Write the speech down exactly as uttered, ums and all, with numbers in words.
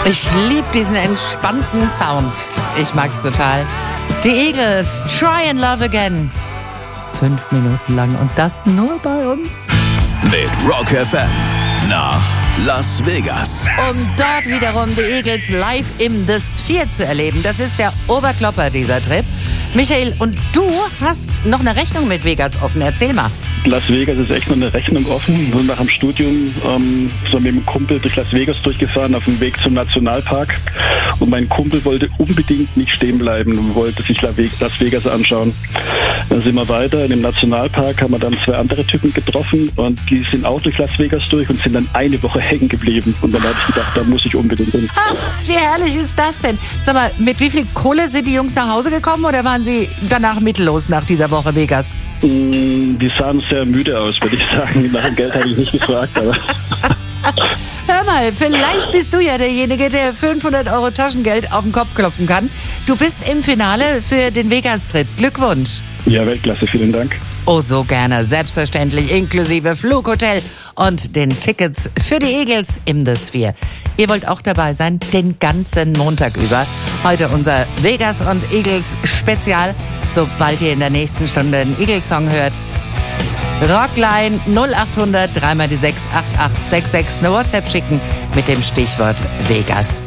Ich liebe diesen entspannten Sound. Ich mag's total. Die Eagles, Try and Love Again. Fünf Minuten lang und das nur bei uns. Mit Rock F M nach Las Vegas. Um dort wiederum die Eagles live im The Sphere zu erleben. Das ist der Oberklopper, dieser Trip. Michael, und du hast noch eine Rechnung mit Vegas offen. Erzähl mal. Las Vegas ist echt noch eine Rechnung offen. So nach dem Studium ähm, so mit dem Kumpel durch Las Vegas durchgefahren auf dem Weg zum Nationalpark. Und mein Kumpel wollte unbedingt nicht stehen bleiben und wollte sich Las Vegas anschauen. Dann sind wir weiter. In dem Nationalpark haben wir dann zwei andere Typen getroffen und die sind auch durch Las Vegas durch und sind dann eine Woche hängen geblieben. Und dann habe ich gedacht, da muss ich unbedingt hin. Ach, wie herrlich ist das denn? Sag mal, mit wie viel Kohle sind die Jungs nach Hause gekommen oder waren sie danach mittellos nach dieser Woche Vegas? Die sahen sehr müde aus, würde ich sagen. Nach dem Geld habe ich nicht gefragt, aber... Hör mal, vielleicht bist du ja derjenige, der fünfhundert Euro Taschengeld auf den Kopf klopfen kann. Du bist im Finale für den Vegas-Trip. Glückwunsch. Ja, Weltklasse, vielen Dank. Oh, so gerne. Selbstverständlich inklusive Flughotel und den Tickets für die Eagles im The Sphere. Ihr wollt auch dabei sein, den ganzen Montag über. Heute unser Vegas und Eagles Spezial. Sobald ihr in der nächsten Stunde einen Eagles-Song hört, Rockline null acht hundert drei mal die sechs acht acht sechs sechs eine WhatsApp schicken mit dem Stichwort Vegas.